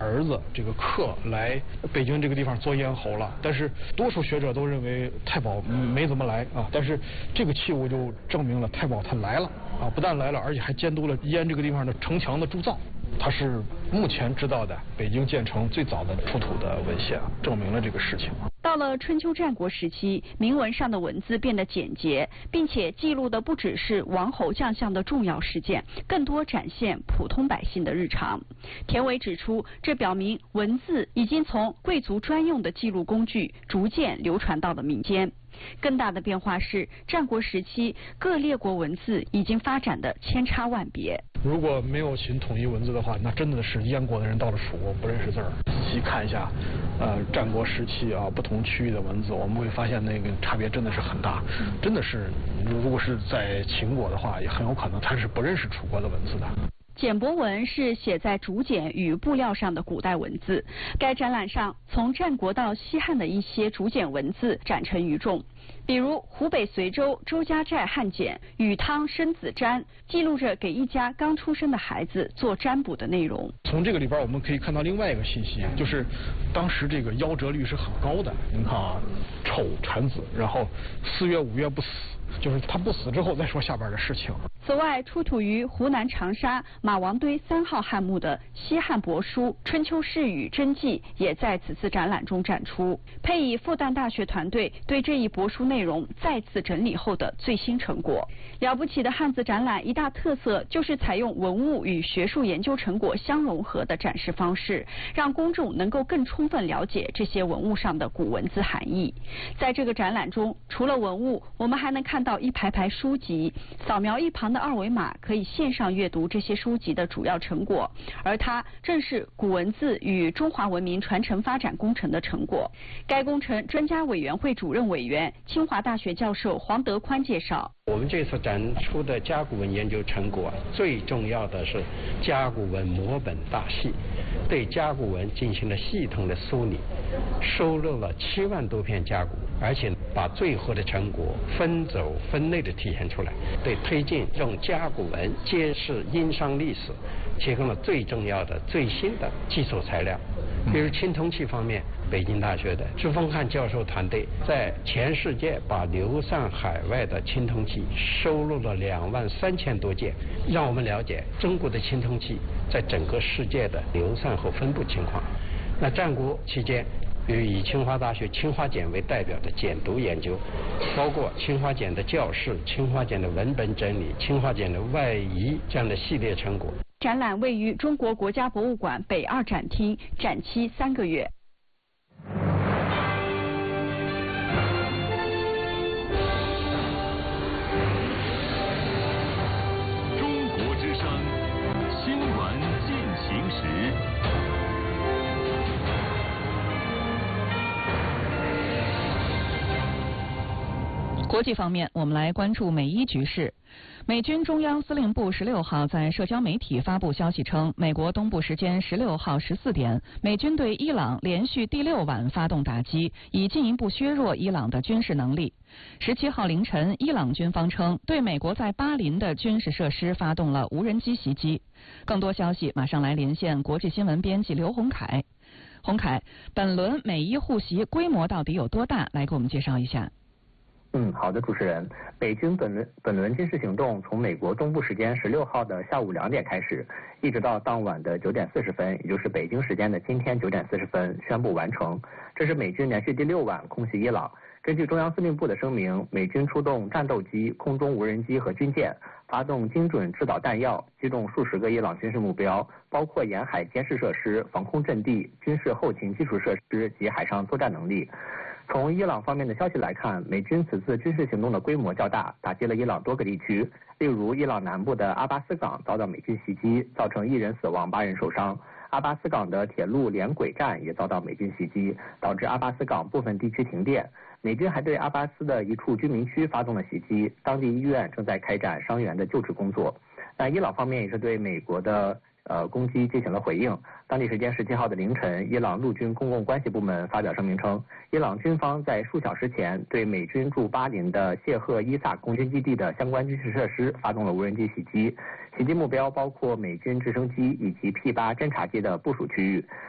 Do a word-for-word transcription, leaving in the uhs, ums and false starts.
儿子这个克来北京这个地方做咽喉了。但是多数学者都认为太保没怎么来啊，但是这个器物就证明了太保他来了啊，不但来了，而且还监督了燕这个地方的城墙的铸造。它是目前知道的北京建成最早的出土的文献，证明了这个事情。 到了春秋战国时期，铭文上的文字变得简洁，并且记录的不只是王侯将相的重要事件，更多展现普通百姓的日常。田伟指出，这表明文字已经从贵族专用的记录工具逐渐流传到了民间。更大的变化是，战国时期各列国文字已经发展的千差万别。 如果没有秦统一文字的话，那真的是燕国的人到了蜀国不认识字儿。仔细看一下，呃，战国时期啊，不同区域的文字，我们会发现那个差别真的是很大。真的是，如果是在秦国的话，也很有可能他是不认识楚国的文字的。 简帛文是写在竹简与布料上的古代文字。该展览上，从战国到西汉的一些竹简文字展陈于众，比如湖北随州周家寨汉简《禹汤生子占》，记录着给一家刚出生的孩子做占卜的内容。 从这个里边我们可以看到另外一个信息，就是当时这个夭折率是很高的。您看啊，丑产子，然后四月五月不死，就是他不死之后再说下边的事情。 此外，出土于湖南长沙马王堆三号汉墓的西汉帛书《春秋释语真迹》也在此次展览中展出，配以复旦大学团队对这一帛书内容再次整理后的最新成果。了不起的汉字展览一大特色就是采用文物与学术研究成果相融合的展示方式，让公众能够更充分了解这些文物上的古文字含义。在这个展览中，除了文物，我们还能看到一排排书籍，扫描一旁的二维码可以线上阅读这些书籍的主要成果，而它正是古文字与中华文明传承发展工程的成果。该工程专家委员会主任委员、清华大学教授黄德宽介绍， 我们这次展出的甲骨文研究成果，最重要的是甲骨文摹本大系，对甲骨文进行了系统的梳理，收录了七万多篇甲骨，而且把最后的成果分轴分类的体现出来，对推进用甲骨文揭示殷商历史提供了最重要的最新的基础材料。比如青铜器方面，北京大学的朱峰汉教授团队在全世界把流散海外的青铜器收录了两万三千多件，让我们了解中国的青铜器在整个世界的流散和分布情况。那战国期间，比如以清华大学青花简为代表的简牍研究，包括青花简的校试、青花简的文本整理、青花简的外移这样的系列成果。 展览位于中国国家博物馆北二展厅，展期三个月。 中国之声，新闻进行时。 国际方面，我们来关注美伊局势。美军中央司令部十六号在社交媒体发布消息称，美国东部时间十六号十四点，美军对伊朗连续第六晚发动打击，以进一步削弱伊朗的军事能力。十七号凌晨，伊朗军方称对美国在巴林的军事设施发动了无人机袭击。更多消息马上来连线国际新闻编辑刘洪凯。洪凯，本轮美伊互袭规模到底有多大？来给我们介绍一下。 嗯，好的，主持人。北京本轮本轮军事行动从美国东部时间十六号的下午两点开始，一直到当晚的九点四十分，也就是北京时间的今天九点四十分宣布完成。这是美军连续第六晚空袭伊朗。根据中央司令部的声明，美军出动战斗机、空中无人机和军舰，发动精准制导弹药，击中数十个伊朗军事目标，包括沿海监视设施、防空阵地、军事后勤基础设施及海上作战能力。从伊朗方面的消息来看，美军此次军事行动的规模较大，打击了伊朗多个地区。例如，伊朗南部的阿巴斯港遭到美军袭击，造成一人死亡、八人受伤。阿巴斯港的铁路连轨站也遭到美军袭击，导致阿巴斯港部分地区停电。美军还对阿巴斯的一处居民区发动了袭击，当地医院正在开展伤员的救治工作。那伊朗方面也是对美国的呃，攻击进行了回应。当地时间十七号的凌晨，伊朗陆军公共关系部门发表声明称，伊朗军方在数小时前对美军驻巴林的谢赫伊萨空军基地的相关军事设施发动了无人机袭击，袭击目标包括美军直升机以及 P 八侦察机的部署区域。